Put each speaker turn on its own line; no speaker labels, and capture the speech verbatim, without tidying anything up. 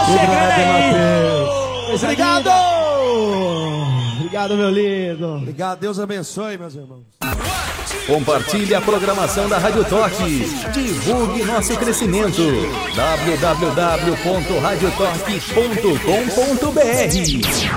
chegando aí.
Matheus. Obrigado! Obrigado, meu lindo.
Obrigado, Deus abençoe, meus irmãos.
Compartilhe a programação da Rádio Toque. Divulgue nosso crescimento. w w w ponto rádio toque ponto com ponto b r